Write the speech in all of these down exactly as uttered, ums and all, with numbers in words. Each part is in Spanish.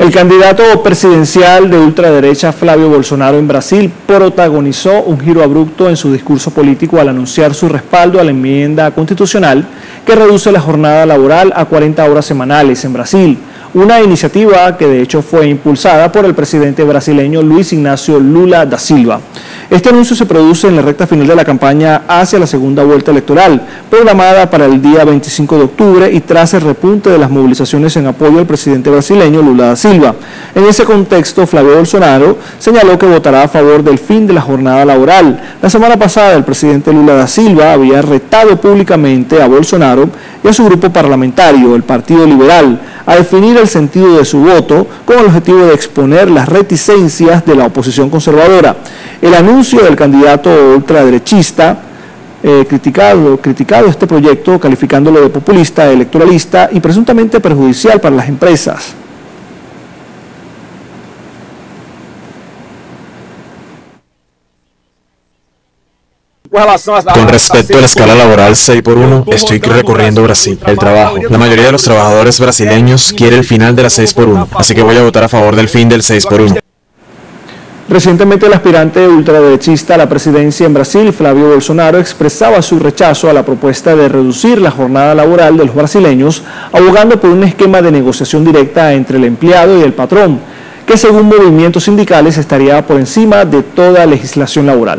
El candidato presidencial de ultraderecha Flavio Bolsonaro en Brasil protagonizó un giro abrupto en su discurso político al anunciar su respaldo a la enmienda constitucional que reduce la jornada laboral a cuarenta horas semanales en Brasil, una iniciativa que de hecho fue impulsada por el presidente brasileño Luis Ignacio Lula da Silva. Este anuncio se produce en la recta final de la campaña hacia la segunda vuelta electoral, programada para el día veinticinco de octubre y tras el repunte de las movilizaciones en apoyo al presidente brasileño Lula da Silva. En ese contexto, Flavio Bolsonaro señaló que votará a favor del fin de la jornada laboral. La semana pasada, el presidente Lula da Silva había retado públicamente a Bolsonaro y a su grupo parlamentario, el Partido Liberal, a definir el sentido de su voto con el objetivo de exponer las reticencias de la oposición conservadora. El anuncio del candidato ultraderechista eh, criticado, criticado este proyecto, calificándolo de populista, electoralista y presuntamente perjudicial para las empresas. Con respecto a la escala laboral seis por uno, estoy recorriendo Brasil, el trabajo. La mayoría de los trabajadores brasileños quiere el final de la seis por uno, así que voy a votar a favor del fin del seis por uno. Recientemente el aspirante ultraderechista a la presidencia en Brasil, Flavio Bolsonaro, expresaba su rechazo a la propuesta de reducir la jornada laboral de los brasileños, abogando por un esquema de negociación directa entre el empleado y el patrón, que según movimientos sindicales estaría por encima de toda legislación laboral.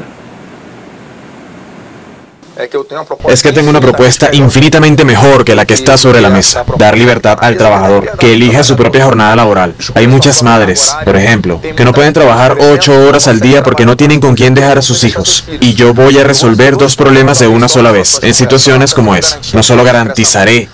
Es que tengo una propuesta infinitamente mejor que la que está sobre la mesa. Dar libertad al trabajador, que elija su propia jornada laboral. Hay muchas madres, por ejemplo, que no pueden trabajar ocho horas al día porque no tienen con quién dejar a sus hijos. Y yo voy a resolver dos problemas de una sola vez, en situaciones como esa. No solo garantizaré